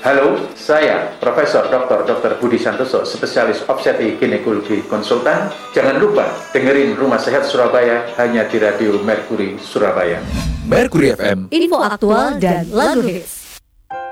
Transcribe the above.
Halo, saya Profesor Dr. Budi Santoso, spesialis obstetri ginekologi konsultan. Jangan lupa dengerin Rumah Sehat Surabaya hanya di Radio Mercury Surabaya. Mercury FM, info aktual dan lagu hits.